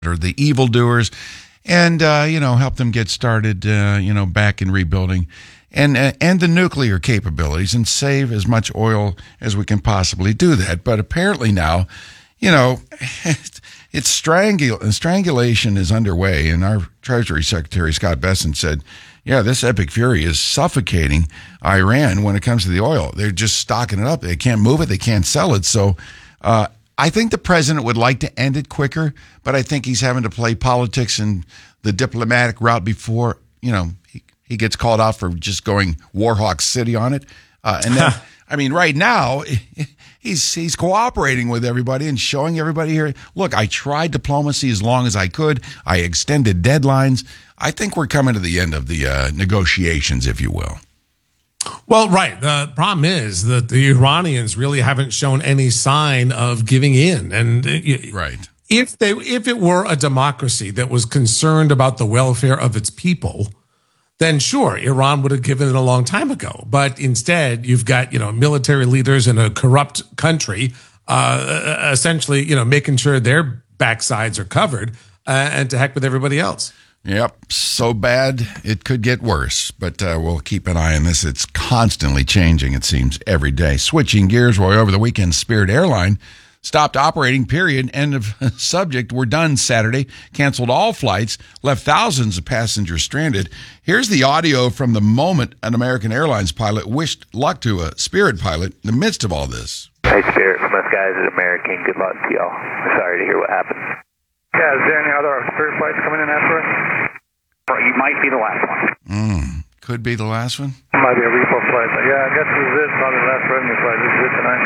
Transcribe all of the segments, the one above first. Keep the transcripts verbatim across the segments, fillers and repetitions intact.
or the evildoers, and uh, you know, help them get started, uh, you know, back in rebuilding, and uh, and the nuclear capabilities, and save as much oil as we can possibly do that. But apparently now, you know, it's strangul- strangulation is underway, and our Treasury Secretary Scott Bessent said, yeah, this epic fury is suffocating Iran when it comes to the oil. They're just stocking it up. They can't move it. They can't sell it. So uh, I think the president would like to end it quicker, but I think he's having to play politics and the diplomatic route before, you know, he, he gets called out for just going Warhawk City on it. Uh, and then, I mean, right now, he's he's cooperating with everybody and showing everybody here, look, I tried diplomacy as long as I could. I extended deadlines. I think we're coming to the end of the uh, negotiations, if you will. Well, right. The problem is that the Iranians really haven't shown any sign of giving in. And right. if they, if it were a democracy that was concerned about the welfare of its people, then sure, Iran would have given it a long time ago. But instead, you've got, you know, military leaders in a corrupt country, uh, essentially, you know, making sure their backsides are covered, uh, and to heck with everybody else. Yep, so bad it could get worse, but uh, we'll keep an eye on this. It's constantly changing, it seems, every day. Switching gears, Roy, over the weekend, Spirit Airline stopped operating, period, end of subject. We're done Saturday, canceled all flights, left thousands of passengers stranded. Here's the audio from the moment an American Airlines pilot wished luck to a Spirit pilot in the midst of all this. Hey, Spirit, from us guys at American, good luck to y'all. Sorry to hear what happened. Yeah, is there any other Spirit flights coming in after us? You might be the last one. Mm, could be the last one. Might be a repo flight. But yeah, I guess this is it. Probably the last revenue flight. This is it tonight.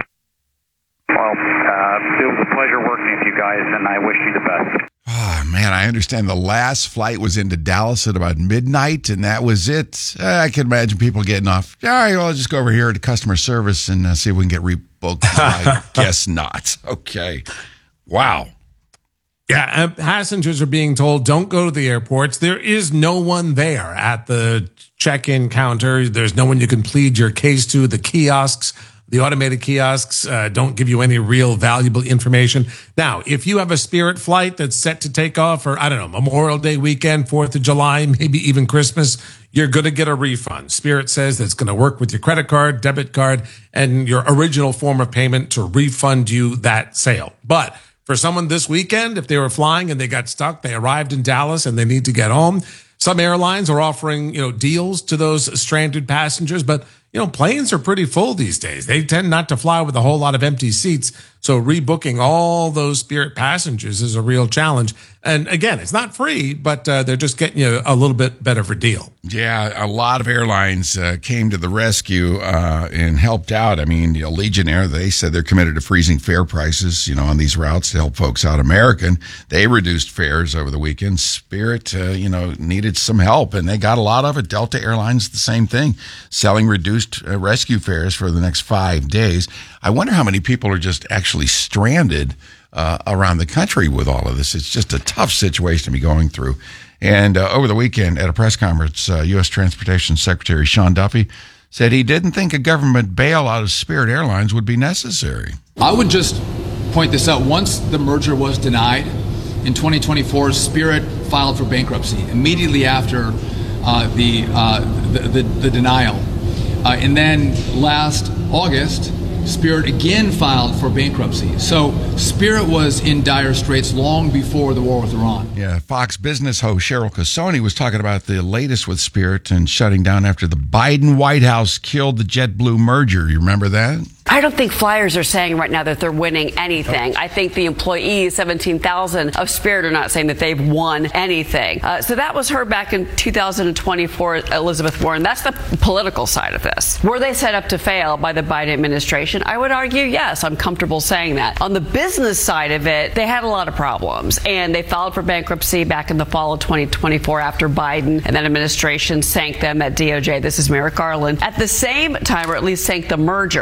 Well, uh, it was a pleasure working with you guys, and I wish you the best. Oh, man, I understand the last flight was into Dallas at about midnight, and that was it. Uh, I can imagine people getting off. All right, well, I'll just go over here to customer service and uh, see if we can get rebooked. I guess not. Okay. Wow. Yeah, uh, passengers are being told, don't go to the airports. There is no one there at the check-in counter. There's no one you can plead your case to. The kiosks, the automated kiosks, uh, don't give you any real valuable information. Now, if you have a Spirit flight that's set to take off for, I don't know, Memorial Day weekend, fourth of July, maybe even Christmas, you're going to get a refund. Spirit says that's going to work with your credit card, debit card, and your original form of payment to refund you that sale. But for someone this weekend, if they were flying and they got stuck, they arrived in Dallas and they need to get home, some airlines are offering, you know, deals to those stranded passengers, but you know, planes are pretty full these days. They tend not to fly with a whole lot of empty seats. So rebooking all those Spirit passengers is a real challenge. And again, it's not free, but uh, they're just getting you a little bit better of a deal. Yeah, a lot of airlines uh, came to the rescue uh, and helped out. I mean, you know, Legion Air, they said they're committed to freezing fare prices, you know, on these routes to help folks out. American, they reduced fares over the weekend. Spirit, uh, you know, needed some help, and they got a lot of it. Delta Airlines, the same thing, selling reduced uh, rescue fares for the next five days. I wonder how many people are just actually stranded uh, around the country with all of this. It's just a tough situation to be going through. And uh, over the weekend at a press conference, uh, U S Transportation Secretary Sean Duffy said he didn't think a government bailout of Spirit Airlines would be necessary. I would just point this out. Once the merger was denied in twenty twenty-four, Spirit filed for bankruptcy immediately after uh, the, uh, the, the the denial. Uh, and then last August, Spirit again filed for bankruptcy. So Spirit was in dire straits long before the war with Iran. Yeah, Fox Business host Cheryl Casoni was talking about the latest with Spirit and shutting down after the Biden White House killed the JetBlue merger. You remember that? I don't think flyers are saying right now that they're winning anything. I think the employees, seventeen thousand of Spirit, are not saying that they've won anything. Uh, so that was her back in two thousand twenty-four, Elizabeth Warren. That's the political side of this. Were they set up to fail by the Biden administration? I would argue, yes, I'm comfortable saying that. On the business side of it, they had a lot of problems, and they filed for bankruptcy back in the fall of twenty twenty-four after Biden and that administration sank them at D O J. This is Merrick Garland. At the same time, or at least sank the merger. The one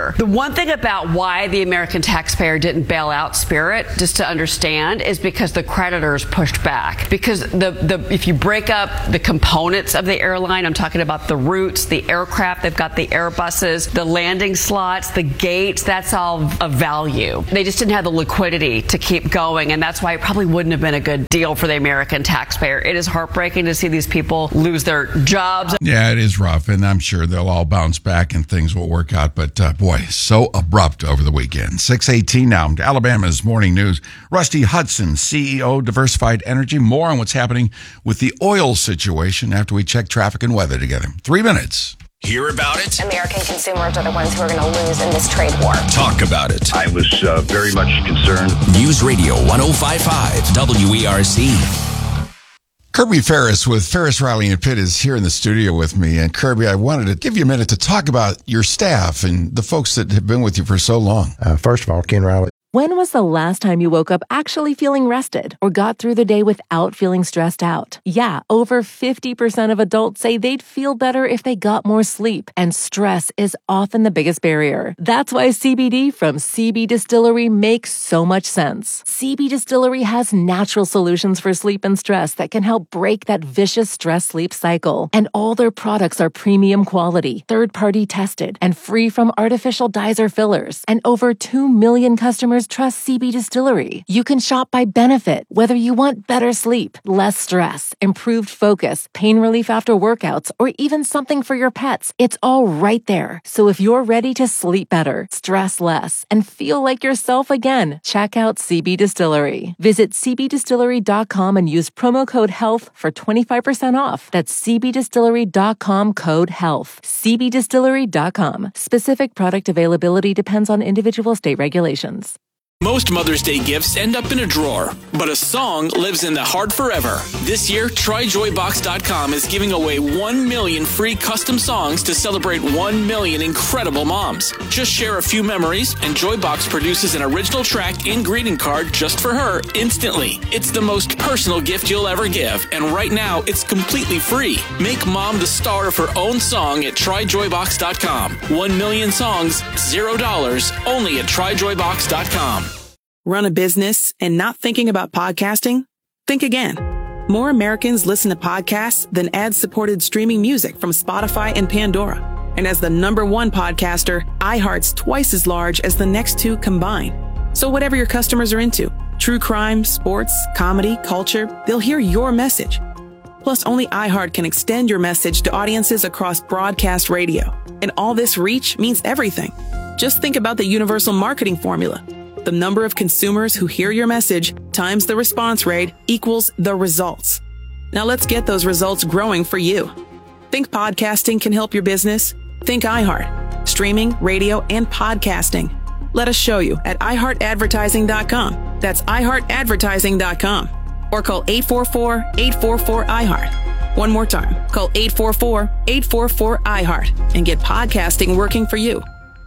one thing about why the American taxpayer didn't bail out Spirit, just to understand, is because the creditors pushed back. Because the, the if you break up the components of the airline, I'm talking about the routes, the aircraft, they've got the Airbuses, the landing slots, the gates, that's all of value. They just didn't have the liquidity to keep going, and that's why it probably wouldn't have been a good deal for the American taxpayer. It is heartbreaking to see these people lose their jobs. Yeah, it is rough, and I'm sure they'll all bounce back and things will work out. But uh, boy, so abrupt over the weekend. six eighteen now, Alabama's Morning News. Rusty Hudson, C E O, Diversified Energy. More on what's happening with the oil situation after we check traffic and weather together. Three minutes. Hear about it? American consumers are the ones who are going to lose in this trade war. Talk about it. I was uh, very much concerned. News Radio one oh five point five W E R C. Kirby Ferris with Ferris, Riley, and Pitt is here in the studio with me. And Kirby, I wanted to give you a minute to talk about your staff and the folks that have been with you for so long. Uh, first of all, Ken Riley. When was the last time you woke up actually feeling rested or got through the day without feeling stressed out? Yeah, over fifty percent of adults say they'd feel better if they got more sleep, and stress is often the biggest barrier. That's why C B D from C B Distillery makes so much sense. C B Distillery has natural solutions for sleep and stress that can help break that vicious stress-sleep cycle. And all their products are premium quality, third-party tested, and free from artificial dyes or fillers. And over two million customers trust C B Distillery. You can shop by benefit, whether you want better sleep, less stress, improved focus, pain relief after workouts, or even something for your pets. It's all right there. So if you're ready to sleep better, stress less, and feel like yourself again, check out C B Distillery. Visit c b distillery dot com and use promo code HEALTH for twenty-five percent off. That's c b distillery dot com code HEALTH. c b distillery dot com. Specific product availability depends on individual state regulations. Most Mother's Day gifts end up in a drawer, but a song lives in the heart forever. This year, try joy box dot com is giving away one million free custom songs to celebrate one million incredible moms. Just share a few memories, and Joybox produces an original track and greeting card just for her instantly. It's the most personal gift you'll ever give, and right now, it's completely free. Make mom the star of her own song at try joy box dot com. One million songs, zero dollars, only at try joy box dot com. Run a business and not thinking about podcasting? Think again. More Americans listen to podcasts than ad-supported streaming music from Spotify and Pandora. And as the number one podcaster, iHeart's twice as large as the next two combined. So whatever your customers are into, true crime, sports, comedy, culture, they'll hear your message. Plus, only iHeart can extend your message to audiences across broadcast radio. And all this reach means everything. Just think about the universal marketing formula. The number of consumers who hear your message times the response rate equals the results. Now let's get those results growing for you. Think podcasting can help your business? Think iHeart. Streaming, radio, and podcasting. Let us show you at i heart advertising dot com. That's i heart advertising dot com. Or call eight four four, eight four four, I heart. One more time. Call eight four four, eight four four, I heart and get podcasting working for you.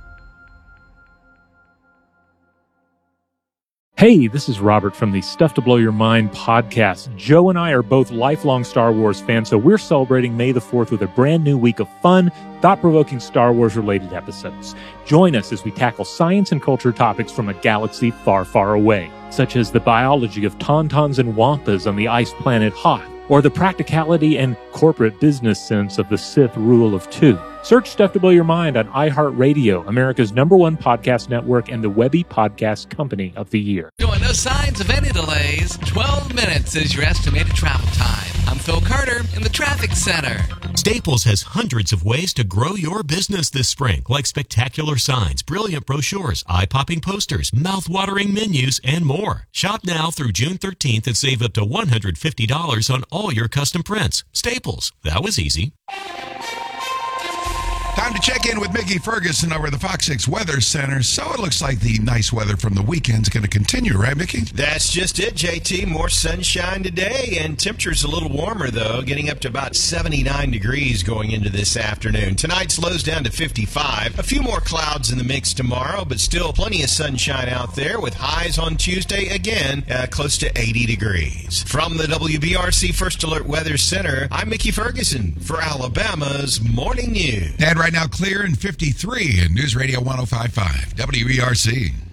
Hey, this is Robert from the Stuff to Blow Your Mind podcast. Joe and I are both lifelong Star Wars fans, so we're celebrating May the fourth with a brand new week of fun, thought-provoking Star Wars-related episodes. Join us as we tackle science and culture topics from a galaxy far, far away, such as the biology of tauntauns and wampas on the ice planet Hoth, or the practicality and corporate business sense of the Sith Rule of Two. Search Stuff to Blow Your Mind on iHeartRadio, America's number one podcast network and the Webby Podcast Company of the Year. Showing no signs of any delays. twelve minutes is your estimated travel time. I'm Phil Carter in the Traffic Center. Staples has hundreds of ways to grow your business this spring, like spectacular signs, brilliant brochures, eye-popping posters, mouth-watering menus, and more. Shop now through June thirteenth and save up to one hundred fifty dollars on all your custom prints. Staples. That was easy. Time to check in with Mickey Ferguson over at the Fox six Weather Center. So it looks like the nice weather from the weekend is going to continue, right, Mickey? That's just it, J T. More sunshine today, and temperature's a little warmer, though, getting up to about seventy-nine degrees going into this afternoon. Tonight slows down to fifty-five. A few more clouds in the mix tomorrow, but still plenty of sunshine out there with highs on Tuesday, again, uh, close to eighty degrees. From the W B R C First Alert Weather Center, I'm Mickey Ferguson for Alabama's Morning News. And right right now clear and fifty-three in News Radio one oh five point five W E R C.